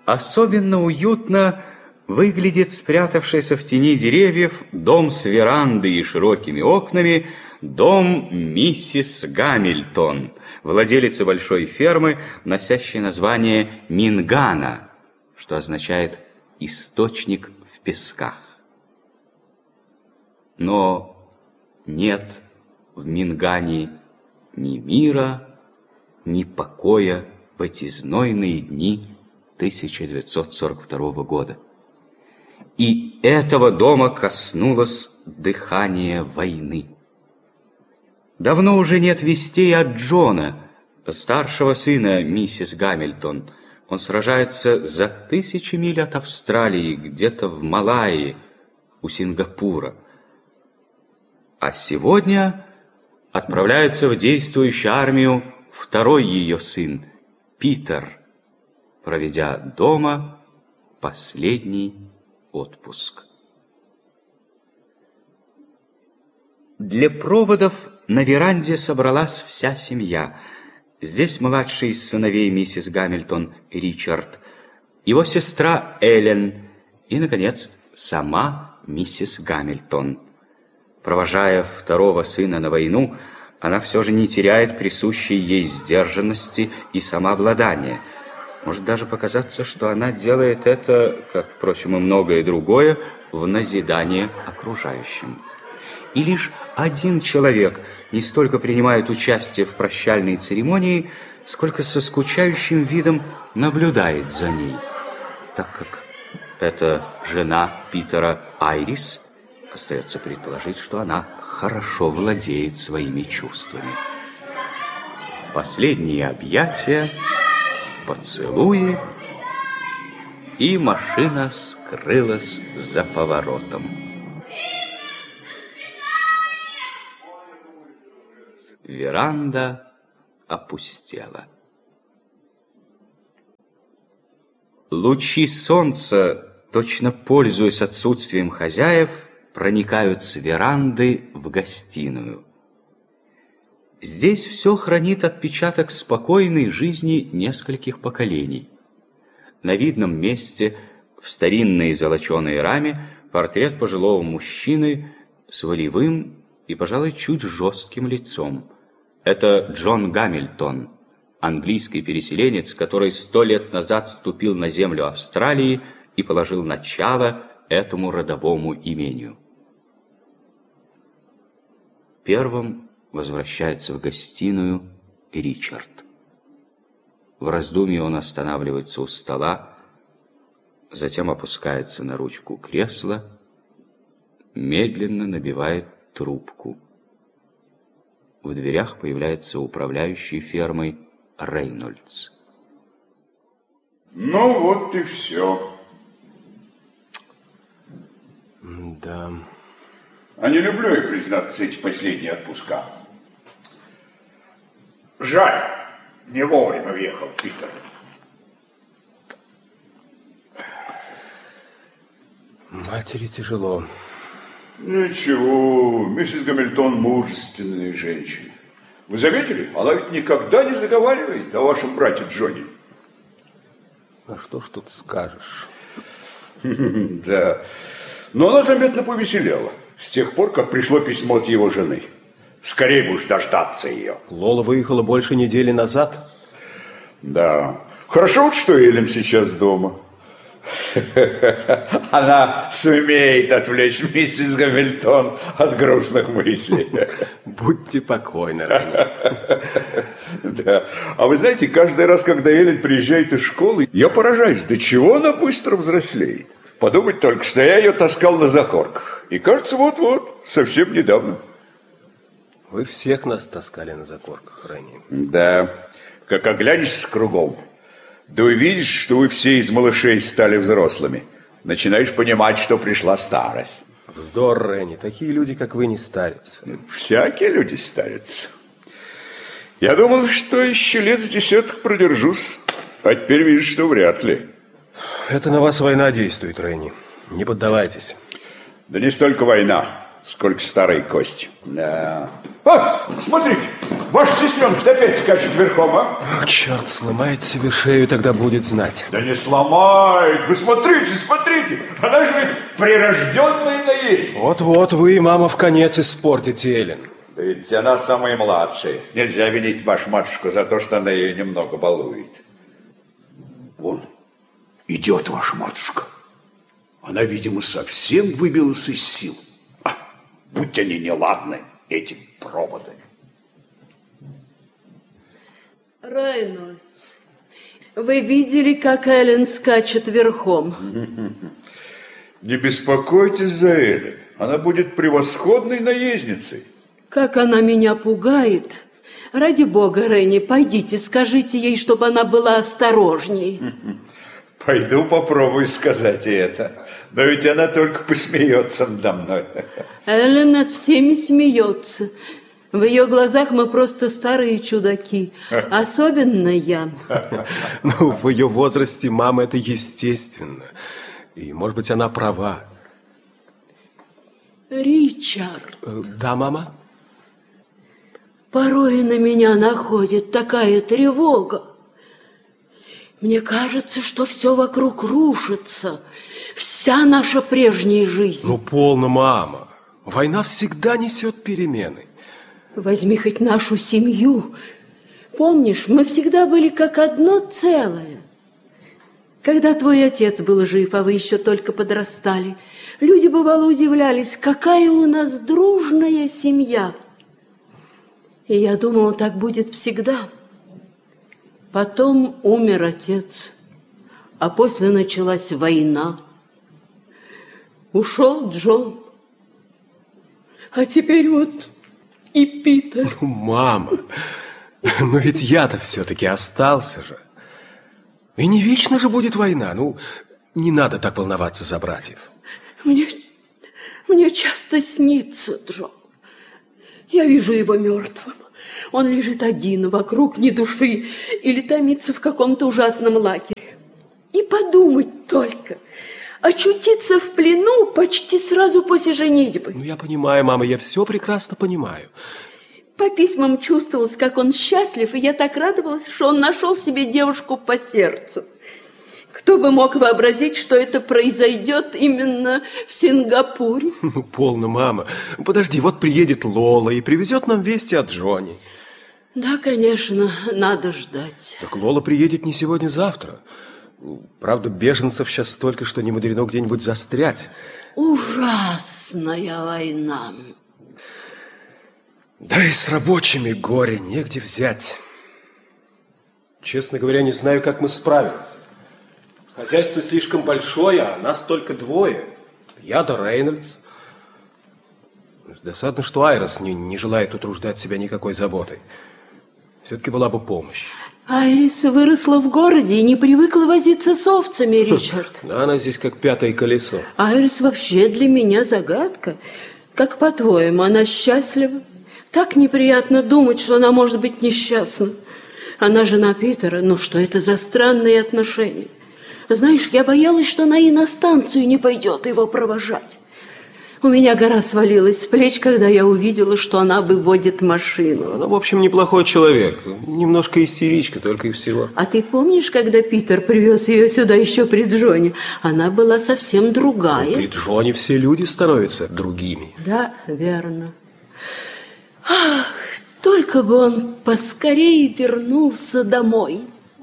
особенно уютно выглядит спрятавшийся в тени деревьев дом с верандой и широкими окнами, дом миссис Гамильтон, владелицы большой фермы, носящей название Мингана, что означает «источник в песках». Но нет в Мингане ни мира, ни покоя в эти знойные дни 1942 года. И этого дома коснулось дыхание войны. Давно уже нет вестей от Джона, старшего сына миссис Гамильтон. Он сражается за 1000 миль от Австралии, где-то в Малайи, у Сингапура. А сегодня отправляется в действующую армию второй ее сын, Питер, проведя дома последний отпуск. Для проводов на веранде собралась вся семья. Здесь младший из сыновей миссис Гамильтон, Ричард, его сестра Эллен и, наконец, сама миссис Гамильтон. Провожая второго сына на войну, она все же не теряет присущей ей сдержанности и самообладания. Может даже показаться, что она делает это, как, впрочем, и многое другое, в назидание окружающим. И лишь один человек не столько принимает участие в прощальной церемонии, сколько со скучающим видом наблюдает за ней, так как это жена Питера Айрис. Остается предположить, что она хорошо владеет своими чувствами. Последние объятия, поцелуи, и машина скрылась за поворотом. Веранда опустела. Лучи солнца, точно пользуясь отсутствием хозяев, проникают с веранды в гостиную. Здесь все хранит отпечаток спокойной жизни нескольких поколений. На видном месте, в старинной золоченой раме, портрет пожилого мужчины с волевым и, пожалуй, чуть жестким лицом. Это Джон Гамильтон, английский переселенец, который 100 лет назад ступил на землю Австралии и положил начало этому родовому имению. Первым возвращается в гостиную Ричард. В раздумье он останавливается у стола, затем опускается на ручку кресла, медленно набивает трубку. В дверях появляется управляющий фермой Рейнольдс. Ну вот и все. Да. А не люблю я, признаться, эти последние отпуска. Жаль, не вовремя въехал Питер. Матери тяжело. Ничего, миссис Гамильтон мужественная женщина. Вы заметили? Она ведь никогда не заговаривает о вашем брате Джонни. А что ж тут скажешь? Да. Но она заметно повеселела с тех пор, как пришло письмо от его жены. Скорее будешь дождаться ее. Лола выехала больше недели назад. Да. Хорошо вот, что Эллен сейчас дома. Она сумеет отвлечь миссис Гамильтон от грустных мыслей. Будьте покойны, Ренни. Да. А вы знаете, каждый раз, когда Эллен приезжает из школы, я поражаюсь, до чего она быстро взрослеет. Подумать только, что я ее таскал на закорках. И кажется, вот-вот, совсем недавно. Вы всех нас таскали на закорках, Ренни. Да. Как оглянешься кругом, да увидишь, что вы все из малышей стали взрослыми. Начинаешь понимать, что пришла старость. Вздор, Ренни. Такие люди, как вы, не старятся. Всякие люди старятся. Я думал, что еще лет с 10 продержусь. А теперь вижу, что вряд ли. Это на вас война действует, Ренни. Не поддавайтесь. Да не столько война, сколько старой кости. Да. Смотрите, ваша сестренка опять скачет верхом, а? Ах, черт, сломает себе шею, тогда будет знать. Да не сломает. Вы смотрите, смотрите. Она же ведь прирожденная наездница. Вот-вот вы, мама, в конец испортите Эллен. Да ведь она самая младшая. Нельзя винить вашу матушку за то, что она ее немного балует. Вон, идет ваша матушка. Она, видимо, совсем выбилась из сил. Будь они неладны, эти проводы. Рейнольдс, вы видели, как Эллен скачет верхом? Не беспокойтесь за Эллен. Она будет превосходной наездницей. Как она меня пугает. Ради бога, Ренни, пойдите, скажите ей, чтобы она была осторожней. Пойду попробую сказать ей это. Но ведь она только посмеется надо мной. Эллен над всеми смеется. В ее глазах мы просто старые чудаки. Особенно я. Ну, в ее возрасте, мама, это естественно. И, может быть, она права. Ричард. Да, мама? Порой на меня находит такая тревога. Мне кажется, что все вокруг рушится. Вся наша прежняя жизнь. Ну, полно, мама. Война всегда несет перемены. Возьми хоть нашу семью. Помнишь, мы всегда были как одно целое. Когда твой отец был жив, а вы еще только подрастали, люди, бывало, удивлялись, какая у нас дружная семья. И я думала, так будет всегда. Потом умер отец, а после началась война. Ушел Джон, а теперь вот и Питер. Мама, но ведь я-то все-таки остался же. И не вечно же будет война. Ну, не надо так волноваться за братьев. Мне часто снится Джон. Я вижу его мертвым. Он лежит один, вокруг ни души, или томится в каком-то ужасном лагере. И подумать только, очутиться в плену почти сразу после женитьбы. Ну, я понимаю, мама, я все прекрасно понимаю. По письмам чувствовалось, как он счастлив, и я так радовалась, что он нашел себе девушку по сердцу. Кто бы мог вообразить, что это произойдет именно в Сингапуре? Ну, полно, мама. Подожди, вот приедет Лола и привезет нам вести от Джонни. Да, конечно, надо ждать. Так Лола приедет не сегодня-завтра. Правда, беженцев сейчас столько, что не мудрено где-нибудь застрять. Ужасная война. Да и с рабочими горе негде взять. Честно говоря, не знаю, как мы справимся. Хозяйство слишком большое, а нас только двое. Я да Рейнольдс. Досадно, что Айрис не желает утруждать себя никакой заботой. Все-таки была бы помощь. Айрис выросла в городе и не привыкла возиться с овцами, Ричард. Да, она здесь как пятое колесо. Айрис вообще для меня загадка. Как по-твоему, она счастлива? Так неприятно думать, что она может быть несчастна. Она жена Питера. Ну что это за странные отношения? Знаешь, я боялась, что она и на станцию не пойдет его провожать. У меня гора свалилась с плеч, когда я увидела, что она выводит машину. Она, в общем, неплохой человек. Немножко истеричка, только и всего. А ты помнишь, когда Питер привез ее сюда еще при Джоне? Она была совсем другая. При Джоне все люди становятся другими. Да, верно. Ах, только бы он поскорее вернулся домой.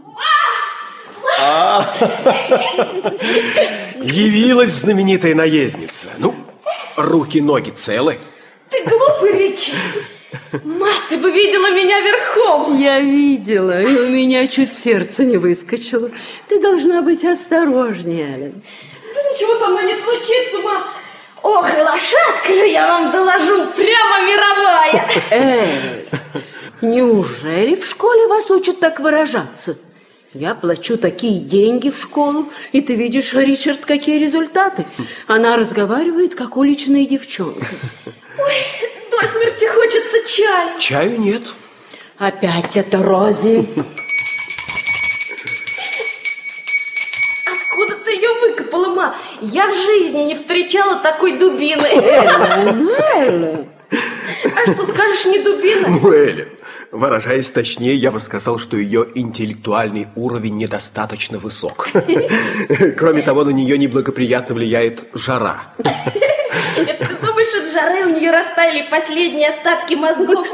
Явилась знаменитая наездница. Ну, руки-ноги целы. Ты глупый, Ричард. Мать, ты бы видела меня верхом. Я видела, и у меня чуть сердце не выскочило. Ты должна быть осторожнее, Эллен. Да ничего со мной не случится, ма. Ох, и лошадка же, я вам доложу, прямо мировая. Неужели в школе вас учат так выражаться? Я плачу такие деньги в школу, и ты видишь, Ричард, какие результаты. Она разговаривает, как уличная девчонка. Ой, до смерти хочется чаю. Чаю нет. Опять это Рози. Откуда ты ее выкопала, ма? я в жизни не встречала такой дубины. Эллен. А что скажешь, не дубина? Ну, Эллен, выражаясь точнее, я бы сказал, что ее интеллектуальный уровень недостаточно высок. Кроме того, на нее неблагоприятно влияет жара. Ты думаешь, от жары у нее растаяли последние остатки мозгов?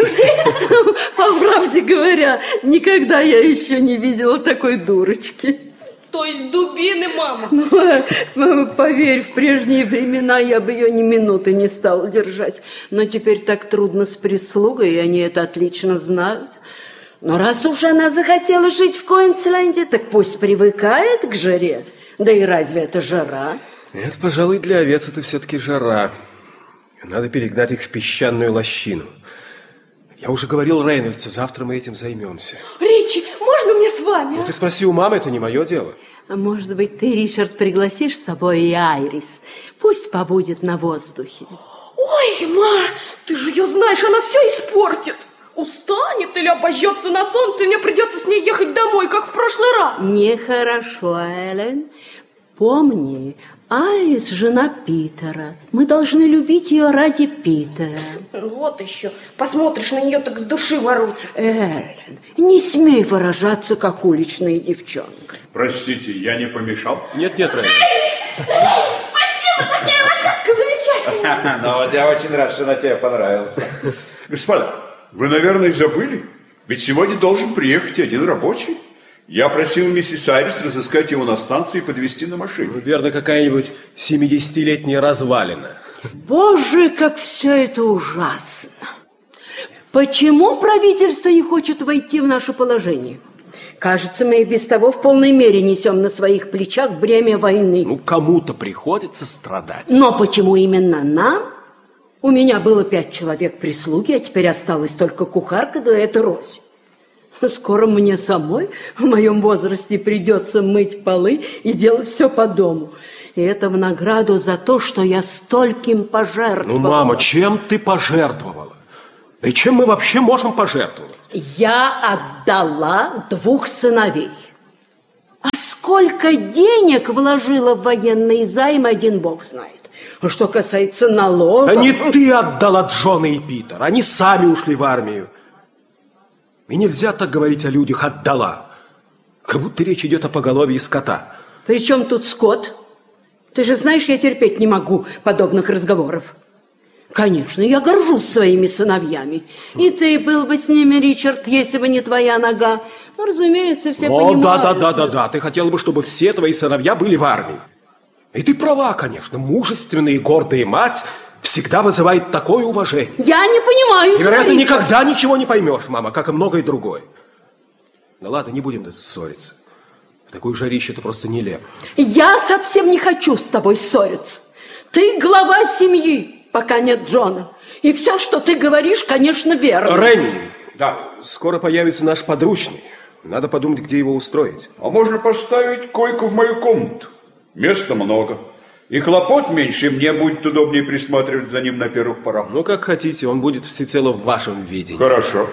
По правде говоря, никогда я еще не видела такой дурочки. То есть дубины, мама? Ну, поверь, в прежние времена я бы ее ни минуты не стала держать. Но теперь так трудно с прислугой, и они это отлично знают. Но раз уж она захотела жить в Куинсленде, так пусть привыкает к жаре. Да и разве это жара? Нет, пожалуй, для овец это все-таки жара. Надо перегнать их в песчаную лощину. Я уже говорил Рейнольдсу, завтра мы этим займемся. Ричи, можно мне с вами? Ну, ты спроси у мамы, это не мое дело. А может быть, ты, Ричард, пригласишь с собой и Айрис? Пусть побудет на воздухе. Ой, ма, ты же ее знаешь, она все испортит. Устанет или обожжется на солнце, и мне придется с ней ехать домой, как в прошлый раз. Нехорошо, Эллен. Помни, Айрис – жена Питера. Мы должны любить ее ради Питера. Вот еще. Посмотришь на нее, так с души воротит. Эллен, не смей выражаться, как уличная девчонка. Простите, я не помешал? Нет, Рейнольдс. Спасибо, такая лошадка замечательная. Ну вот я очень рад, что она тебе понравилась. Господа, вы, наверное, забыли? Ведь сегодня должен приехать один рабочий. Я просил миссис Айрис разыскать его на станции и подвезти на машине. Ну, верно, какая-нибудь 70-летняя развалина. Боже, как все это ужасно. Почему правительство не хочет войти в наше положение? Кажется, мы и без того в полной мере несем на своих плечах бремя войны. Ну, кому-то приходится страдать. Но почему именно нам? У меня было 5 человек прислуги, а теперь осталась только кухарка, да это Рози. Скоро мне самой в моем возрасте придется мыть полы и делать все по дому. И это в награду за то, что я стольким пожертвовала. Ну, мама, чем ты пожертвовала? И чем мы вообще можем пожертвовать? Я отдала 2 сыновей. А сколько денег вложила в военный займ, один бог знает. А что касается налогов... Да не ты отдала Джона и Питера, они сами ушли в армию. И нельзя так говорить о людях «отдала». Как будто речь идет о поголовье скота. При чем тут скот? Ты же знаешь, я терпеть не могу подобных разговоров. Конечно, я горжусь своими сыновьями. И ты был бы с ними, Ричард, если бы не твоя нога. Ну, разумеется, все понимают. Да. Ты хотела бы, чтобы все твои сыновья были в армии. И ты права, конечно. Мужественная и гордая мать всегда вызывает такое уважение. Я не понимаю. И, вероятно, никогда ничего не поймешь, мама, как и многое другое. Ну ладно, не будем ссориться. В такую жарищу это просто нелепо. Я совсем не хочу с тобой ссориться. Ты глава семьи, пока нет Джона. И все, что ты говоришь, конечно, верно. Ренни, да, скоро появится наш подручный. Надо подумать, где его устроить. А можно поставить койку в мою комнату. Места много. И хлопот меньше, и мне будет удобнее присматривать за ним на первых порах. Ну, как хотите, он будет всецело в вашем видении. Хорошо.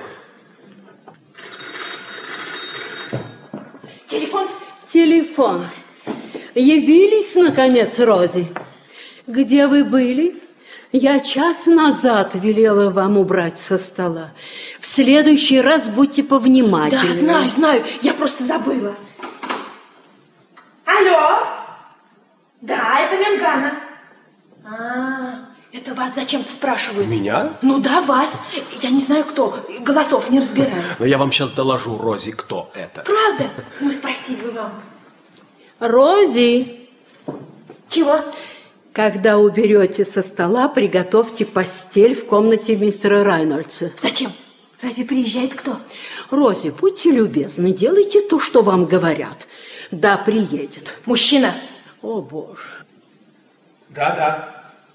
Телефон. Явились, наконец, Рози. Где вы были? Я час назад велела вам убрать со стола. В следующий раз будьте повнимательнее. Да, знаю. Я просто забыла. Алло? Да, это Менгана. Это вас зачем-то спрашивают. Меня? Ну да, вас. Я не знаю, кто. Голосов не разбираю. Но я вам сейчас доложу, Рози, кто это. Правда? Ну, спасибо вам. Рози. Чего? Когда уберете со стола, приготовьте постель в комнате мистера Рейнольдса. Зачем? Разве приезжает кто? Рози, будьте любезны, делайте то, что вам говорят. Да, приедет. Мужчина. О, Боже. Да,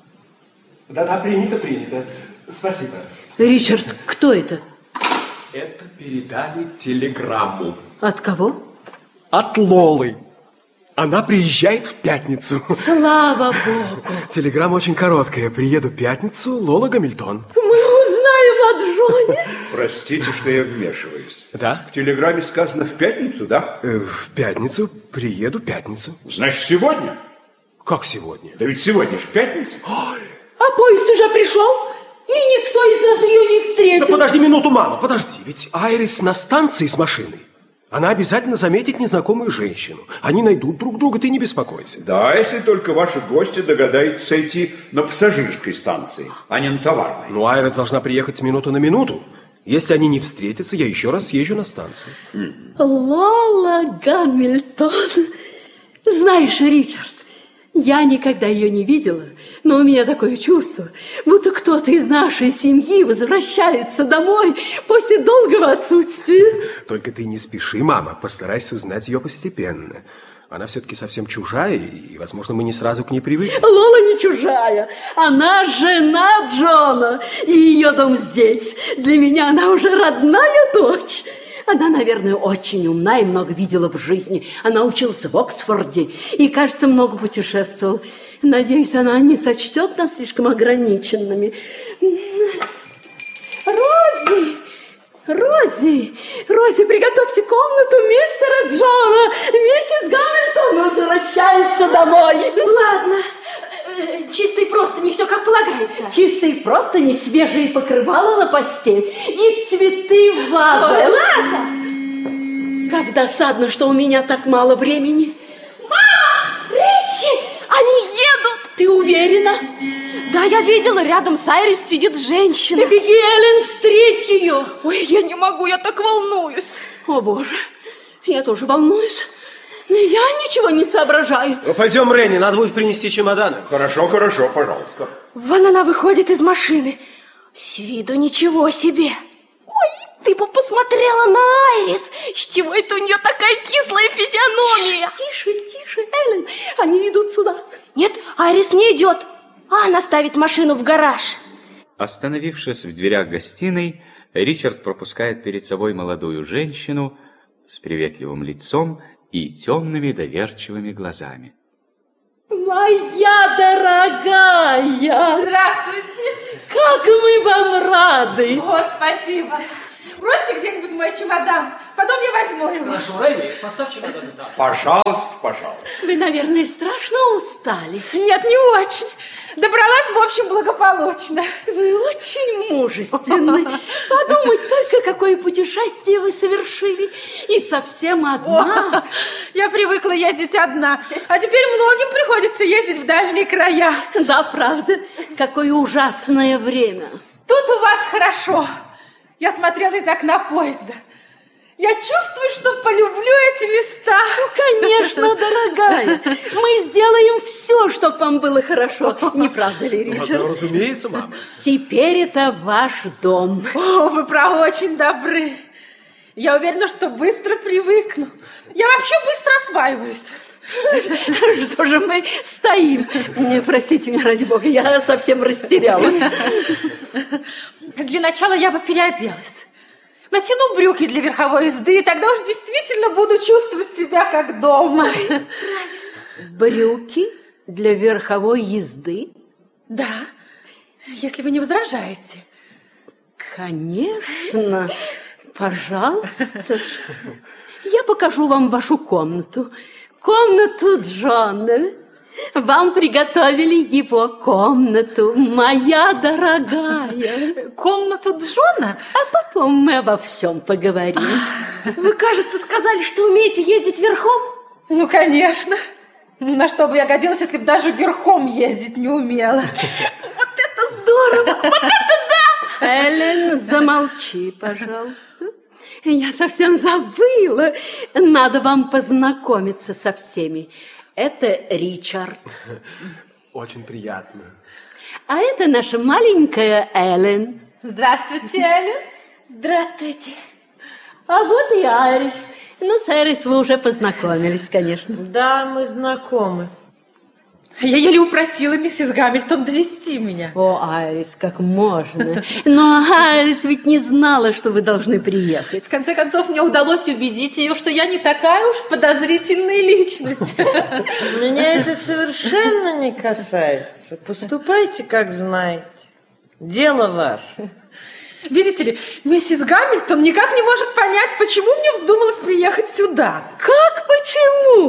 принято. Спасибо. Ричард, кто это? Это передали телеграмму. От кого? От Лолы. Она приезжает в пятницу. Слава Богу. Телеграмма очень короткая. Приеду в пятницу, Лола Гамильтон. Мы узнаем о Джоне. Простите, что я вмешиваюсь. Да? В телеграмме сказано в пятницу, да? В пятницу. Приеду в пятницу. Значит, сегодня? Как сегодня? Да ведь сегодня же пятница. А поезд уже пришел, и никто из нас ее не встретил. Да подожди минуту, мама, подожди. Ведь Айрис на станции с машиной. Она обязательно заметит незнакомую женщину. Они найдут друг друга, ты не беспокойся. Да, если только ваши гости догадаются идти на пассажирской станции, а не на товарной. Но Айрис должна приехать с минуты на минуту. Если они не встретятся, я еще раз съезжу на станцию. Лола Гамильтон. Знаешь, Ричард, я никогда ее не видела, но у меня такое чувство, будто кто-то из нашей семьи возвращается домой после долгого отсутствия. Только ты не спеши, мама, постарайся узнать ее постепенно. Она все-таки совсем чужая, и, возможно, мы не сразу к ней привыкнем. Лола не чужая, она жена Джона, и ее дом здесь. Для меня она уже родная дочь. Она, наверное, очень умна и много видела в жизни. Она училась в Оксфорде и, кажется, много путешествовала. Надеюсь, она не сочтет нас слишком ограниченными. Рози! Рози, приготовьте комнату мистера Джона. Миссис Гамильтон возвращается домой. Ладно, чисто и просто, не все как полагается. Чистые простыни, свежие покрывала на постель и цветы в вазах. Ой, ладно. Как досадно, что у меня так мало времени. Мама! Ричи! Они едут! Ты уверена? Да, я видела, рядом с Айрис сидит женщина. Беги, Эллен, встреть ее. Ой, я не могу, я так волнуюсь. О, Боже, я тоже волнуюсь. Но я ничего не соображаю. Ну, пойдем, Ренни, надо будет принести чемоданы. Хорошо, пожалуйста. Вон она выходит из машины. С виду ничего себе. Ой, ты бы посмотрела на Айрис. С чего это у нее такая кислая физиономия? Тише, Эллен, они идут сюда. Нет, Айрис не идет. Она ставит машину в гараж. Остановившись в дверях гостиной, Ричард пропускает перед собой молодую женщину с приветливым лицом и темными доверчивыми глазами. Моя дорогая! Здравствуйте! Как мы вам рады! О, спасибо! Бросьте где-нибудь мой чемодан, потом я возьму его. Хорошо, Ренни, поставь чемодан там. Пожалуйста. Вы, наверное, страшно устали. Нет, не очень. Добралась, в общем, благополучно. Вы очень мужественны. Подумать только, какое путешествие вы совершили. И совсем одна. О, я привыкла ездить одна, а теперь многим приходится ездить в дальние края. Да, правда. Какое ужасное время. Тут у вас хорошо. Я смотрела из окна поезда. Я чувствую, что полюблю эти места. Ну, конечно, дорогая. Мы сделаем все, чтобы вам было хорошо. Не правда ли, Ричард? Ну, разумеется, мама. Теперь это ваш дом. О, вы, право, очень добры. Я уверена, что быстро привыкну. Я вообще быстро осваиваюсь. Что же мы стоим? Простите меня, ради бога, я совсем растерялась. Для начала я бы переоделась. Натяну брюки для верховой езды, и тогда уж действительно буду чувствовать себя как дома. Брюки для верховой езды? Да, если вы не возражаете. Конечно, пожалуйста. Я покажу вам вашу комнату. Комнату Джона. Вам приготовили его комнату, моя дорогая. Комнату Джона? А потом мы обо всем поговорим. Вы, кажется, сказали, что умеете ездить верхом? Ну, конечно. На что бы я годилась, если бы даже верхом ездить не умела? Вот это здорово! Вот это да! Эллен, замолчи, пожалуйста. Я совсем забыла. Надо вам познакомиться со всеми. Это Ричард. Очень приятно. А это наша маленькая Эллен. Здравствуйте, Эллен. Здравствуйте. А вот и Айрис. Ну, с Айрис вы уже познакомились, конечно. Да, мы знакомы. Я еле упросила миссис Гамильтон довести меня. О, Айрис, как можно. Но Айрис ведь не знала, что вы должны приехать. В конце концов, мне удалось убедить ее, что я не такая уж подозрительная личность. Меня это совершенно не касается. Поступайте, как знаете. Дело ваше. Видите ли, миссис Гамильтон никак не может понять, почему мне вздумалось приехать сюда. Как почему?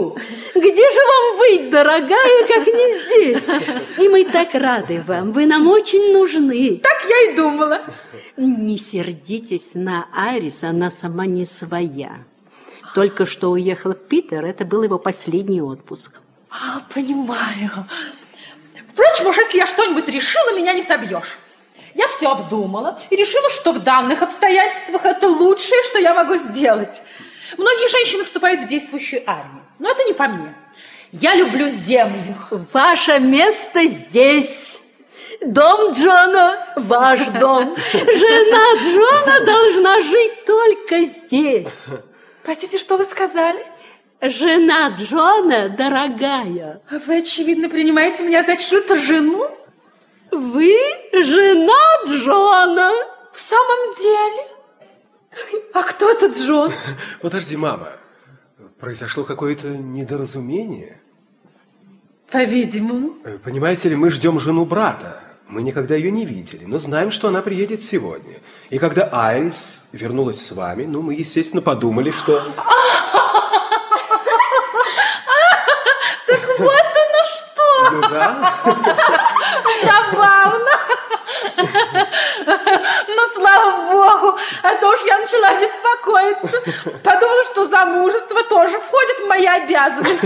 Ну, где же вам быть, дорогая, как не здесь? И мы так рады вам, вы нам очень нужны. Так я и думала. Не сердитесь на Айрис, она сама не своя. Только что уехал Питер, это был его последний отпуск. Понимаю. Впрочем, уж если я что-нибудь решила, меня не собьешь. Я все обдумала и решила, что в данных обстоятельствах это лучшее, что я могу сделать. Многие женщины вступают в действующую армию, но это не по мне. Я люблю землю. Ваше место здесь. Дом Джона – ваш дом. Жена Джона должна жить только здесь. Простите, что вы сказали? Жена Джона, дорогая. Вы, очевидно, принимаете меня за чью-то жену? Вы жена Джона. В самом деле? А кто это Джон? Подожди, мама. Произошло какое-то недоразумение. По-видимому. Понимаете ли, мы ждем жену брата. Мы никогда ее не видели, но знаем, что она приедет сегодня. И когда Айрис вернулась с вами, ну, мы, естественно, подумали, что... Так вот оно что! Ну да. Забавно. Но слава богу, а то уж я начала беспокоиться. Подумала, что замужество тоже входит в мои обязанности.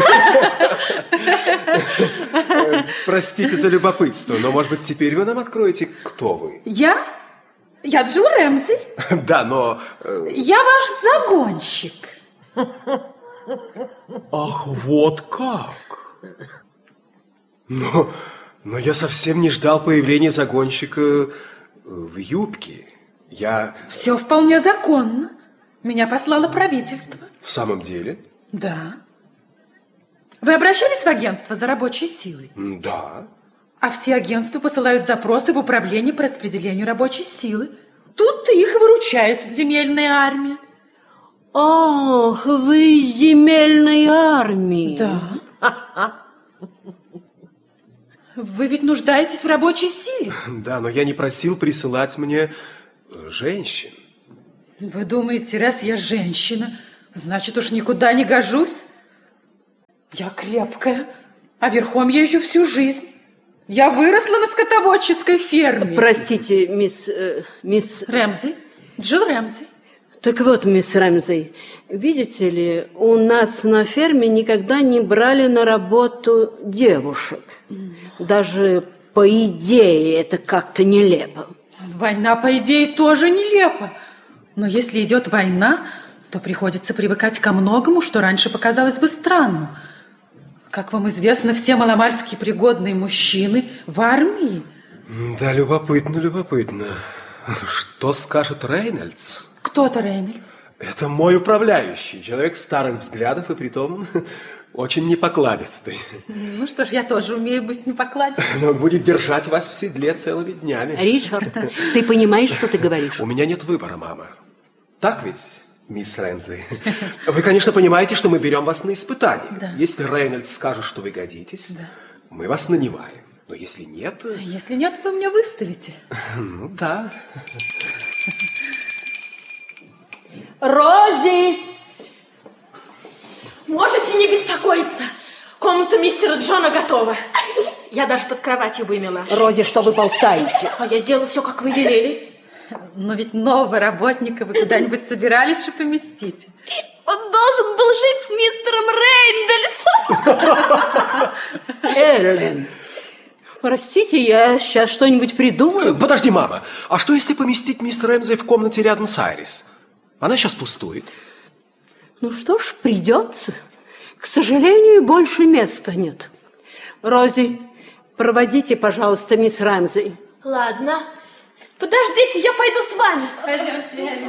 Простите за любопытство, но, может быть, теперь вы нам откроете, кто вы? Я? Я Джилл Рэмзи. Да, но... Я ваш загонщик. Ах, вот как! Но я совсем не ждал появления загонщика в юбке. Все вполне законно. Меня послало правительство. В самом деле? Да. Вы обращались в агентство за рабочей силой? Да. А все агентства посылают запросы в управление по распределению рабочей силы. Тут-то их выручает земельная армия. Ах, вы из земельной армии. Да. Вы ведь нуждаетесь в рабочей силе. Да, но я не просил присылать мне женщин. Вы думаете, раз я женщина, значит уж никуда не гожусь? Я крепкая, а верхом езжу всю жизнь. Я выросла на скотоводческой ферме. Простите, мисс Рэмзи, Джилл Рэмзи. Так вот, мисс Рэмзи, видите ли, у нас на ферме никогда не брали на работу девушек. Даже по идее это как-то нелепо. Война, по идее, тоже нелепа. Но если идет война, то приходится привыкать ко многому, что раньше показалось бы странным. Как вам известно, все маломальски пригодные мужчины в армии. Да, любопытно, любопытно. Что скажет Рейнольдс? Кто-то Рейнольдс? Это мой управляющий, человек старых взглядов и притом очень непокладистый. Ну что ж, я тоже умею быть непокладистой. Но он будет держать вас в седле целыми днями. Ричард, ты понимаешь, что ты говоришь? У меня нет выбора, мама. Так ведь, мисс Рэмзи? Вы, конечно, понимаете, что мы берем вас на испытание. Да. Если Рейнольдс скажет, что вы годитесь, да, мы вас нанимаем. Но если нет... Если нет, вы меня выставите. Ну да. Рози! Можете не беспокоиться. Комната мистера Джона готова. Я даже под кроватью вымела. Рози, что вы болтаете? А я сделала все, как вы велели. Но ведь нового работника вы куда-нибудь собирались же поместить? Он должен был жить с мистером Рейндельсом. Эрлин, простите, я сейчас что-нибудь придумаю. Подожди, мама. А что, если поместить мисс Рэмзи в комнате рядом с Айрис? Она сейчас пустует. Ну что ж, придется. К сожалению, больше места нет. Рози, проводите, пожалуйста, мисс Рэмзи. Ладно. Подождите, я пойду с вами. Пойдемте.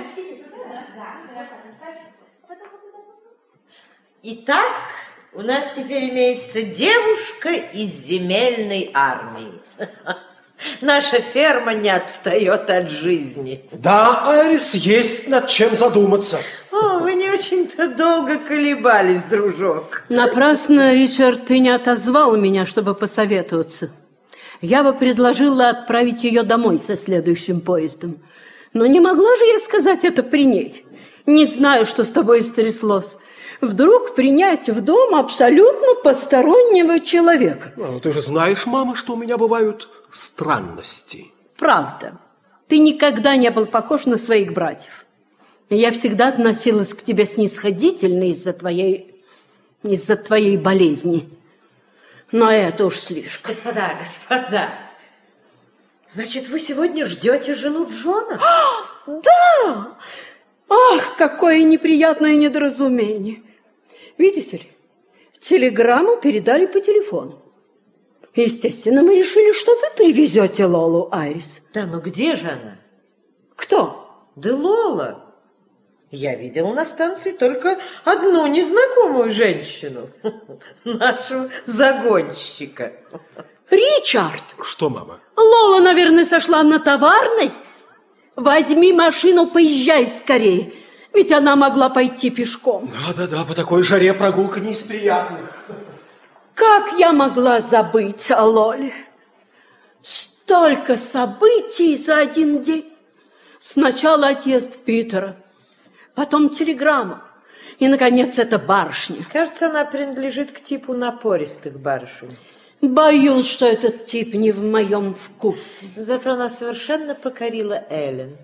Итак, у нас теперь имеется девушка из земельной армии. Наша ферма не отстает от жизни. Да, Айрис, есть над чем задуматься. О, вы не очень-то долго колебались, дружок. Напрасно, Ричард, ты не отозвал меня, чтобы посоветоваться. Я бы предложила отправить ее домой со следующим поездом. Но не могла же я сказать это при ней. Не знаю, что с тобой стряслось. вдруг принять в дом абсолютно постороннего человека? Ну, ты же знаешь, мама, что у меня бывают странности. Правда. Ты никогда не был похож на своих братьев. Я всегда относилась к тебе снисходительно из-за твоей болезни. Но это уж слишком. Господа, значит, вы сегодня ждете жену Джона? Да! Ах, какое неприятное недоразумение. Видите ли, телеграмму передали по телефону. Естественно, мы решили, что вы привезете Лолу, Айрис. Да, но где же она? Кто? Да Лола. Я видела на станции только одну незнакомую женщину. Нашего загонщика. Ричард! Что, мама? Лола, наверное, сошла на Товарной. Возьми машину, поезжай скорее. Ведь она могла пойти пешком. Да, по такой жаре прогулка не из приятных. Как я могла забыть о Лоле? Столько событий за один день. Сначала отъезд Питера, потом телеграмма и, наконец, эта барышня. Кажется, она принадлежит к типу напористых барышень. Боюсь, что этот тип не в моем вкусе. Зато она совершенно покорила Эллен.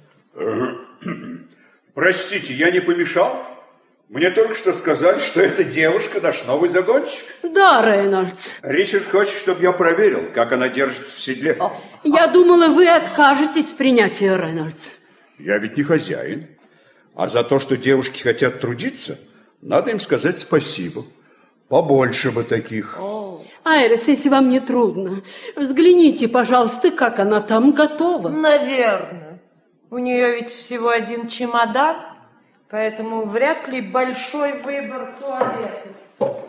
Простите, я не помешал? Мне только что сказали, что эта девушка наш новый загонщик. Да, Рейнольдс. Ричард хочет, чтобы я проверил, как она держится в седле. Я думала, вы откажетесь принять ее, Рейнольдс. Я ведь не хозяин. А за то, что девушки хотят трудиться, надо им сказать спасибо. Побольше бы таких. Айрис, если вам не трудно, взгляните, пожалуйста, как она там готова. Наверное. У нее ведь всего один чемодан, поэтому вряд ли большой выбор туалетов.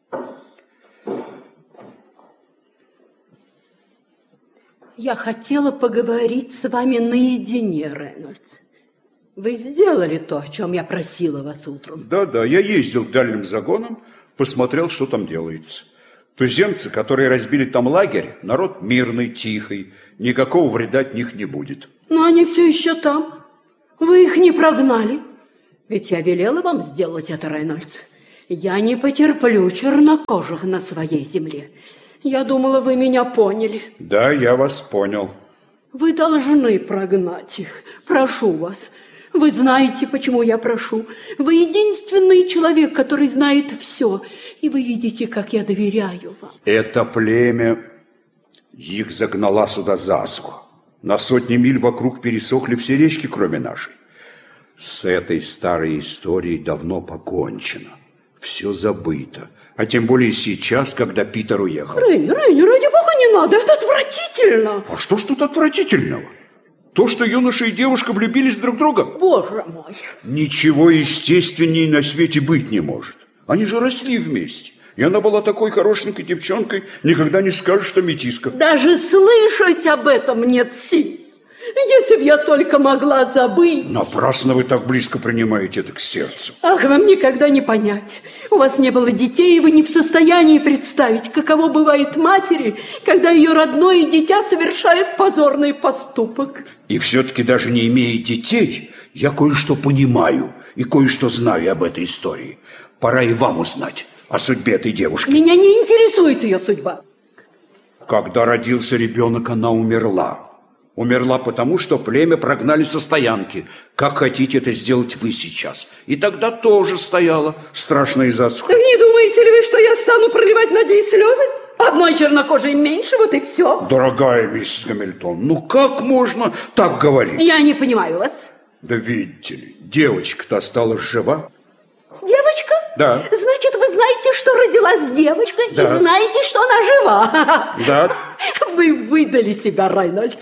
Я хотела поговорить с вами наедине, Рейнольдс. Вы сделали то, о чем я просила вас утром. Да, я ездил к дальним загонам, посмотрел, что там делается. Туземцы, которые разбили там лагерь, народ мирный, тихий, никакого вреда от них не будет. Но они все еще там. Вы их не прогнали. Ведь я велела вам сделать это, Рейнольдс. Я не потерплю чернокожих на своей земле. Я думала, вы меня поняли. Да, я вас понял. Вы должны прогнать их. Прошу вас. Вы знаете, почему я прошу. Вы единственный человек, который знает все. И вы видите, как я доверяю вам. Это племя их загнала сюда засуха. На сотни миль вокруг пересохли все речки, кроме нашей. С этой старой историей давно покончено. Все забыто. А тем более сейчас, когда Питер уехал. Рейни, ради бога, не надо, это отвратительно. А что ж тут отвратительного? То, что юноша и девушка влюбились друг в друга? Боже мой. Ничего естественнее на свете быть не может. Они же росли вместе. И она была такой хорошенькой девчонкой, никогда не скажешь, что метиска. Даже слышать об этом нет сил. Если б я только могла забыть. Напрасно вы так близко принимаете это к сердцу. Ах, вам никогда не понять. У вас не было детей, и вы не в состоянии представить, каково бывает матери, когда ее родное дитя совершает позорный поступок. И все-таки даже не имея детей, я кое-что понимаю и кое-что знаю об этой истории. Пора и вам узнать о судьбе этой девушки. Меня не интересует ее судьба. Когда родился ребенок, она умерла. Умерла потому, что племя прогнали со стоянки. Как хотите это сделать вы сейчас? И тогда тоже стояла страшная засуха. Не думаете ли вы, что я стану проливать над ней слезы? Одной чернокожей меньше, вот и все. Дорогая миссис Гамильтон, ну как можно так говорить? Я не понимаю вас. Да видите ли, девочка-то осталась жива. Девочка? Да. Значит, вы знаете, что родилась девочка, да. И знаете, что она жива. Да. Вы выдали себя, Рейнольдс.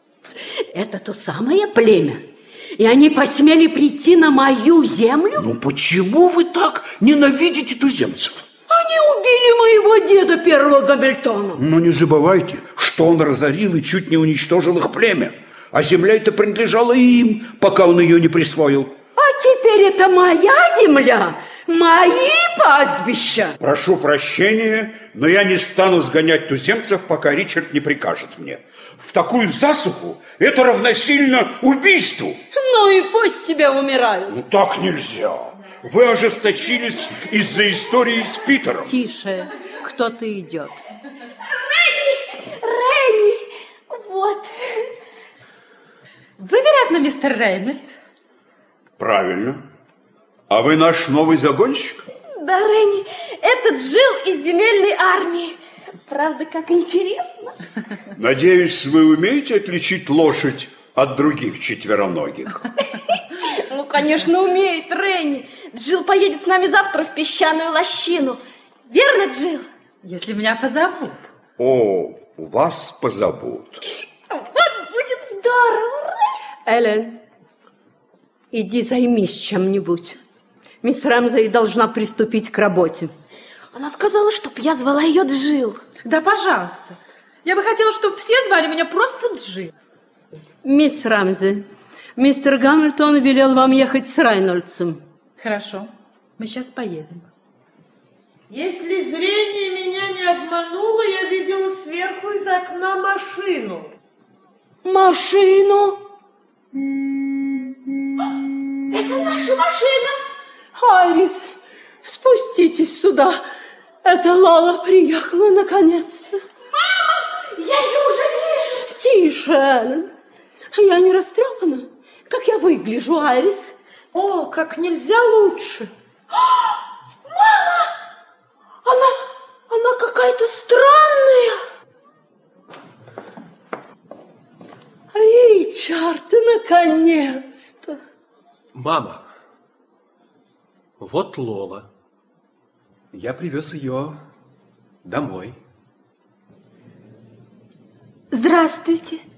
Это то самое племя. И они посмели прийти на мою землю? Ну почему вы так ненавидите туземцев? Они убили моего деда первого Гамильтона. Но не забывайте, что он разорил и чуть не уничтожил их племя. А земля эта принадлежала им, пока он ее не присвоил. А теперь это моя земля, мои пастбища. Прошу прощения, но я не стану сгонять туземцев, пока Ричард не прикажет мне. В такую засуху это равносильно убийству. Ну и пусть себе умирают. Ну так нельзя. вы ожесточились из-за истории с Питером. Тише, кто-то идет. Ренни, вот. Вы, вероятно, мистер Рейнольдс? Правильно. А вы наш новый загонщик? Да, Ренни, этот жил из земельной армии. Правда, как интересно. Надеюсь, вы умеете отличить лошадь от других четвероногих? Ну, конечно, умеет Ренни. Джилл поедет с нами завтра в песчаную лощину. Верно, Джилл? Если меня позовут. О, вас позовут. Вот будет здорово, Эллен, иди займись чем-нибудь. Мисс Рэмзей должна приступить к работе. Она сказала, чтоб я звала ее Джилл. Да, пожалуйста. Я бы хотела, чтобы все звали меня просто Джилл. Мисс Рэмзей, мистер Гамильтон велел вам ехать с Рейнольдсом. Хорошо, мы сейчас поедем. Если зрение меня не обмануло, я видела сверху из окна машину. Машину? Это наша машина. Айрис, спуститесь сюда. Это Лола приехала наконец-то. Мама, я ее уже вижу. Тише, Эллен. Я не растрепана. Как я выгляжу, Айрис? О, как нельзя лучше. Мама, она какая-то странная. Ричард, наконец-то. Мама, вот Лола. Я привез ее домой. Здравствуйте.